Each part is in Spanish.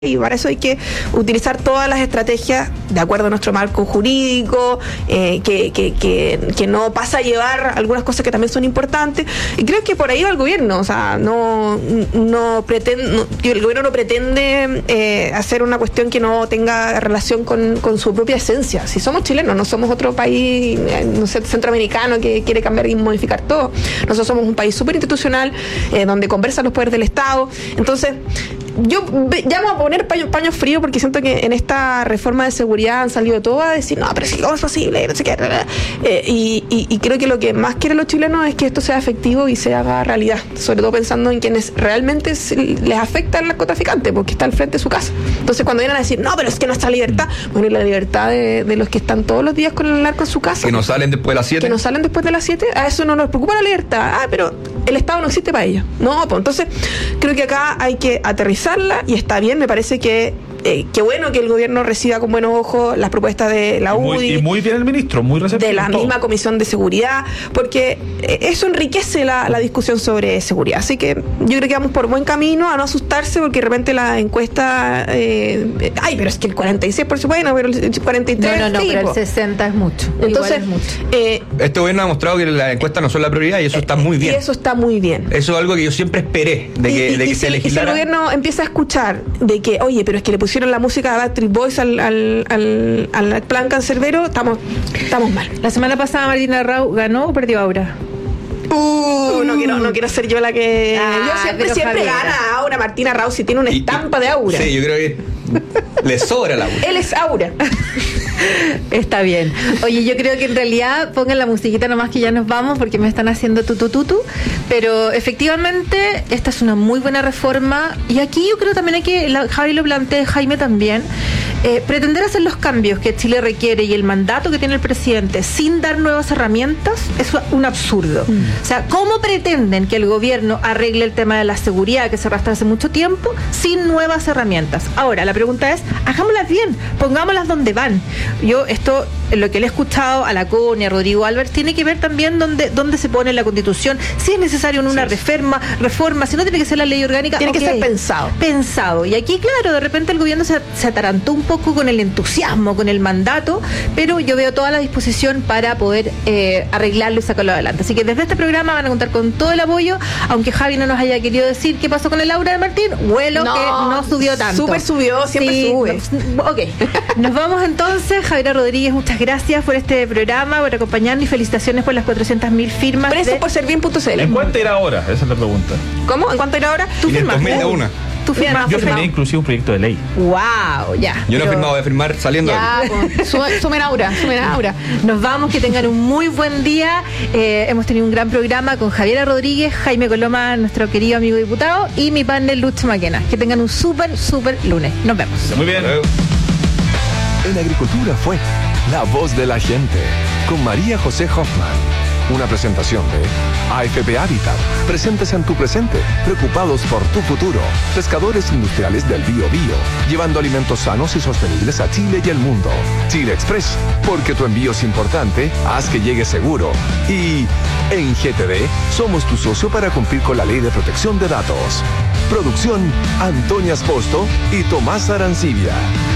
y para eso hay que utilizar todas las estrategias de acuerdo a nuestro marco jurídico, que no pasa a llevar algunas cosas que también son importantes, y creo que por ahí va el gobierno. O sea, el gobierno no pretende hacer una cuestión que no tenga relación con su propia esencia. Si somos chilenos, no somos otro país, no sé, centroamericano que quiere cambiar y modificar todo. Nosotros somos un país súper institucional, donde conversan los poderes del Estado. Entonces, yo llamo a poner paños fríos, porque siento que en esta reforma de seguridad han salido todos a decir, no, pero si ¿cómo es posible? No sé qué. Y creo que lo que más quieren los chilenos es que esto sea efectivo y se haga realidad, sobre todo pensando en quienes realmente les afecta el narcotraficante, porque está al frente de su casa. Entonces, cuando vienen a decir, no, pero es que nuestra libertad, bueno, y la libertad de los que están todos los días con el narco en su casa. Que no salen después de las 7. Que no salen después de las 7, a eso no nos preocupa la libertad. Pero el Estado no existe para ellos. No, pues entonces, creo que acá hay que aterrizarla, y está bien, me parece que qué bueno que el gobierno reciba con buenos ojos las propuestas de la UDI. Y muy bien el ministro, muy receptivo. De la misma Comisión de Seguridad, porque eso enriquece la discusión sobre seguridad. Así que yo creo que vamos por buen camino, a no asustarse, porque de repente la encuesta, pero es que el 46%, por supuesto, bueno, pero el 43%. No, pero el 60% es mucho. Entonces, es mucho. Este gobierno ha demostrado que las encuestas no son la prioridad, y eso está muy bien. Y eso está muy bien. Eso es algo que yo siempre esperé, de que se legislara. Y si el gobierno empieza a escuchar de que, oye, pero es que le pusieron la música de Backstreet Boys al plan cancerbero, estamos mal. La semana pasada Martina Rau ganó o perdió Aura. No quiero ser yo la que... yo siempre gana Aura. Martina Rau, si tiene una estampa de Aura. Sí, yo creo que le sobra la Aura. Él es Aura. Está bien. Oye, yo creo que en realidad pongan la musiquita nomás, que ya nos vamos, porque me están haciendo tutu. Pero efectivamente esta es una muy buena reforma, y aquí yo creo también hay que, Javi lo plantea, Jaime también, pretender hacer los cambios que Chile requiere y el mandato que tiene el presidente sin dar nuevas herramientas es un absurdo. O sea, ¿cómo pretenden que el gobierno arregle el tema de la seguridad que se arrastra hace mucho tiempo sin nuevas herramientas? Ahora, la pregunta es, hagámoslas bien, pongámoslas donde van. Yo esto, lo que le he escuchado a la CONI, a Rodrigo Álvarez, tiene que ver también dónde se pone la Constitución, si es necesario una reforma, si no tiene que ser la ley orgánica. Tiene que ser pensado. Y aquí, claro, de repente el gobierno se atarantó un poco con el entusiasmo, con el mandato, pero yo veo toda la disposición para poder arreglarlo y sacarlo adelante. Así que desde este programa van a contar con todo el apoyo, aunque Javi no nos haya querido decir qué pasó con el Aura de Martín, que no subió tanto. Súper subió, siempre sube. Ok, nos vamos entonces. Javiera Rodríguez, muchas gracias por este programa, por acompañarnos, y felicitaciones por las 400.000 firmas. Preso por Servin.cl. ¿En cuánto irá ahora? Esa es la pregunta. ¿Cómo? ¿En cuánto irá ahora? ¿Tú firmaste? 500.000 de una. Yo firmé inclusive un proyecto de ley. ¡Wow! Ya. Yo no he firmado, voy a firmar saliendo. Ya, sumen Aura. Nos vamos, que tengan un muy buen día. Hemos tenido un gran programa con Javiera Rodríguez, Jaime Coloma, nuestro querido amigo diputado, y mi partner Lucho Maquena. Que tengan un súper lunes. Nos vemos. Muy bien. En Agricultura fue La Voz de la Gente, con María José Hoffman. Una presentación de AFP Habitat, presentes en tu presente, preocupados por tu futuro. Pescadores industriales del Biobío, llevando alimentos sanos y sostenibles a Chile y el mundo. Chile Express, porque tu envío es importante, haz que llegue seguro. Y en GTD, somos tu socio para cumplir con la Ley de Protección de Datos. Producción, Antonia Esposto y Tomás Arancibia.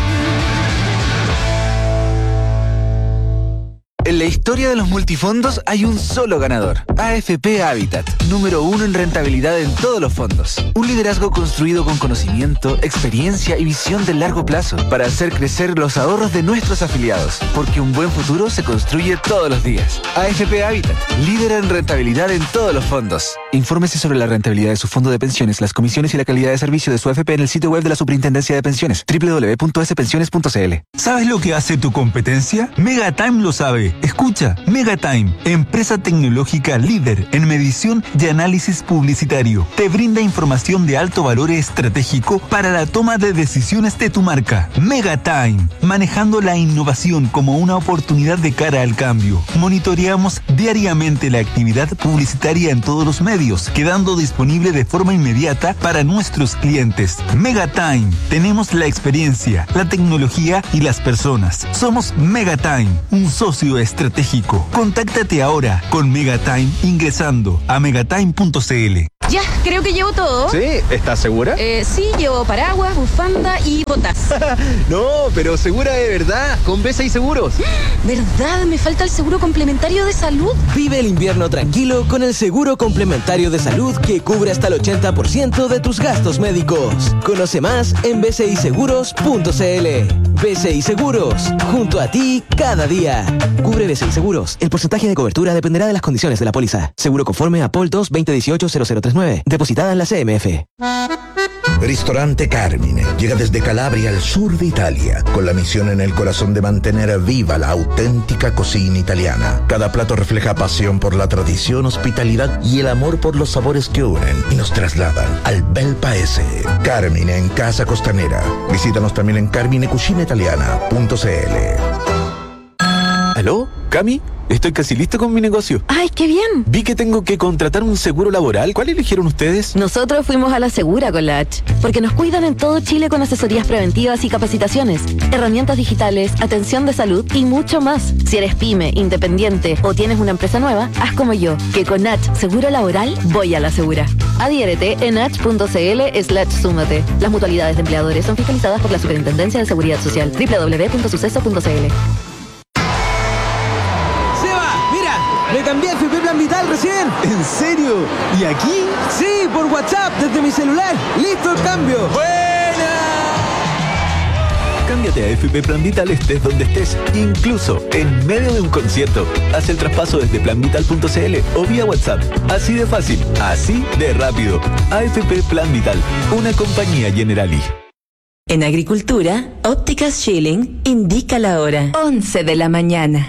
En la historia de los multifondos hay un solo ganador. AFP Habitat, número 1 en rentabilidad en todos los fondos. Un liderazgo construido con conocimiento, experiencia y visión de largo plazo para hacer crecer los ahorros de nuestros afiliados. Porque un buen futuro se construye todos los días. AFP Habitat, líder en rentabilidad en todos los fondos. Infórmese sobre la rentabilidad de su fondo de pensiones, las comisiones y la calidad de servicio de su AFP en el sitio web de la Superintendencia de Pensiones, www.spensiones.cl. ¿Sabes lo que hace tu competencia? Megatime lo sabe. Escucha, Megatime, empresa tecnológica líder en medición y análisis publicitario. Te brinda información de alto valor estratégico para la toma de decisiones de tu marca. Megatime, manejando la innovación como una oportunidad de cara al cambio. Monitoreamos diariamente la actividad publicitaria en todos los medios, quedando disponible de forma inmediata para nuestros clientes. Megatime, tenemos la experiencia, la tecnología y las personas. Somos Megatime, un socio estratégico. Contáctate ahora con Megatime ingresando a megatime.cl. Ya, creo que llevo todo. ¿Sí? ¿Estás segura? Sí, llevo paraguas, bufanda y botas. No, pero segura de verdad, con B6 Seguros. ¿Verdad? Me falta el seguro complementario de salud. Vive el invierno tranquilo con el seguro complementario de salud que cubre hasta el 80% de tus gastos médicos. Conoce más en bciseguros.cl. BCI Seguros, junto a ti cada día. Cubre BCI Seguros. El porcentaje de cobertura dependerá de las condiciones de la póliza. Seguro conforme a POL 2 2018-0039. Depositada en la CMF. Ristorante Carmine llega desde Calabria al sur de Italia con la misión en el corazón de mantener viva la auténtica cocina italiana. Cada plato refleja pasión por la tradición, hospitalidad y el amor por los sabores que unen y nos trasladan al bel paese. Carmine en Casa Costanera. Visítanos también en carminecucinaitaliana.cl. ¿Aló? ¿Cami? Estoy casi listo con mi negocio. ¡Ay, qué bien! Vi que tengo que contratar un seguro laboral. ¿Cuál eligieron ustedes? Nosotros fuimos a la Segura con la H, porque nos cuidan en todo Chile con asesorías preventivas y capacitaciones, herramientas digitales, atención de salud y mucho más. Si eres pyme, independiente o tienes una empresa nueva, haz como yo, que con H Seguro Laboral voy a la Segura. Adhiérete en h.cl/súmate. Las mutualidades de empleadores son fiscalizadas por la Superintendencia de Seguridad Social. www.suceso.cl. Me cambié a FP Plan Vital recién. ¿En serio? ¿Y aquí? Sí, por WhatsApp, desde mi celular. ¡Listo el cambio! ¡Buena! Cámbiate a FP Plan Vital estés donde estés, incluso en medio de un concierto. Haz el traspaso desde planvital.cl o vía WhatsApp. Así de fácil, así de rápido. AFP Plan Vital, una compañía Generali. En Agricultura, Ópticas Schilling indica la hora. 11 de la mañana.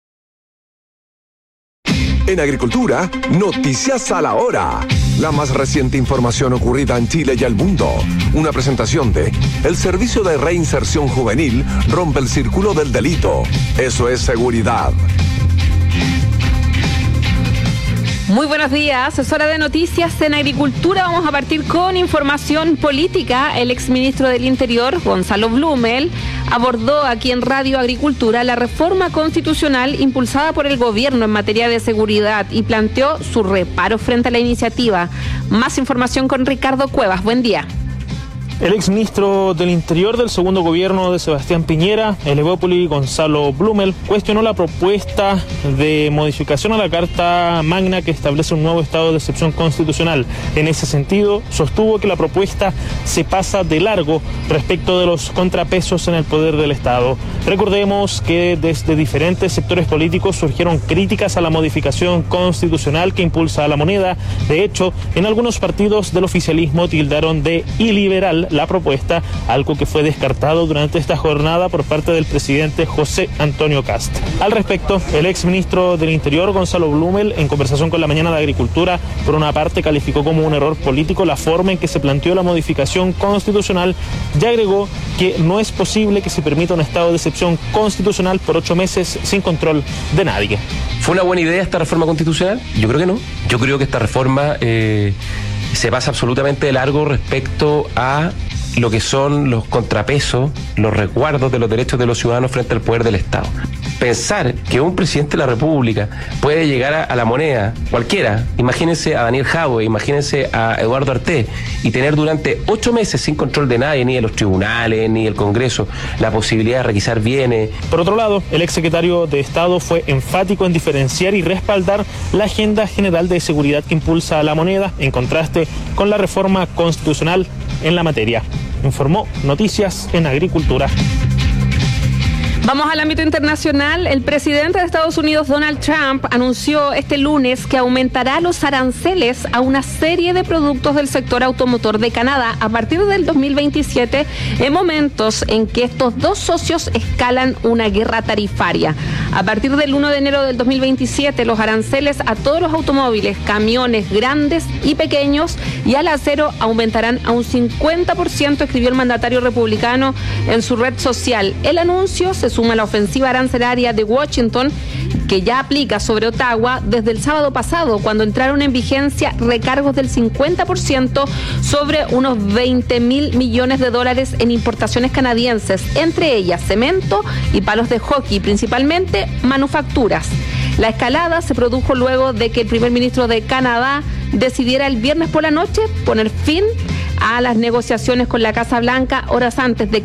En Agricultura, noticias a la hora. La más reciente información ocurrida en Chile y el mundo. Una presentación de el Servicio de Reinserción Juvenil rompe el círculo del delito. Eso es seguridad. Muy buenos días, es hora de noticias en Agricultura. Vamos a partir con información política. El exministro del Interior, Gonzalo Blumel, abordó aquí en Radio Agricultura la reforma constitucional impulsada por el gobierno en materia de seguridad y planteó su reparo frente a la iniciativa. Más información con Ricardo Cuevas. Buen día. El exministro del Interior del segundo gobierno de Sebastián Piñera, el evópoli Gonzalo Blumel, cuestionó la propuesta de modificación a la Carta Magna que establece un nuevo estado de excepción constitucional. En ese sentido, sostuvo que la propuesta se pasa de largo respecto de los contrapesos en el poder del Estado. Recordemos que desde diferentes sectores políticos surgieron críticas a la modificación constitucional que impulsa a la moneda. De hecho, en algunos partidos del oficialismo tildaron de iliberal la propuesta, algo que fue descartado durante esta jornada por parte del presidente José Antonio Kast. Al respecto, el exministro del Interior, Gonzalo Blumel, en conversación con La Mañana de Agricultura, por una parte calificó como un error político la forma en que se planteó la modificación constitucional y agregó que no es posible que se permita un estado de excepción constitucional por 8 meses sin control de nadie. ¿Fue una buena idea esta reforma constitucional? Yo creo que no. Yo creo que esta reforma se pasa absolutamente de largo respecto a lo que son los contrapesos, los resguardos de los derechos de los ciudadanos frente al poder del Estado. Pensar que un presidente de la República puede llegar a la moneda, cualquiera, imagínense a Daniel Jadwe, imagínense a Eduardo Artés, y tener durante 8 meses sin control de nadie, ni de los tribunales, ni del Congreso, la posibilidad de requisar bienes. Por otro lado, el exsecretario de Estado fue enfático en diferenciar y respaldar la agenda general de seguridad que impulsa a la moneda, en contraste con la reforma constitucional en la materia. Informó Noticias en Agricultura. Vamos al ámbito internacional. El presidente de Estados Unidos, Donald Trump, anunció este lunes que aumentará los aranceles a una serie de productos del sector automotor de Canadá a partir del 2027, en momentos en que estos dos socios escalan una guerra tarifaria. A partir del 1 de enero del 2027, los aranceles a todos los automóviles, camiones grandes y pequeños y al acero aumentarán a un 50%, escribió el mandatario republicano en su red social. El anuncio se suma a la ofensiva arancelaria de Washington, que ya aplica sobre Ottawa desde el sábado pasado, cuando entraron en vigencia recargos del 50% sobre unos $20.000 millones en importaciones canadienses, entre ellas cemento y palos de hockey, principalmente manufacturas. La escalada se produjo luego de que el primer ministro de Canadá, decidiera el viernes por la noche poner fin a las negociaciones con la Casa Blanca horas antes de